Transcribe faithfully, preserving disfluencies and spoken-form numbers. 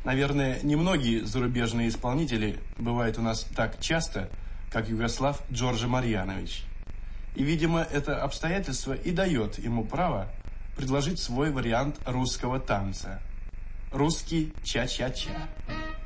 Наверное, немногие зарубежные исполнители бывают у нас так часто, как Югослав Джордже Марьянович. И, видимо, это обстоятельство и дает ему право предложить свой вариант русского танца. Русский ча-ча-ча.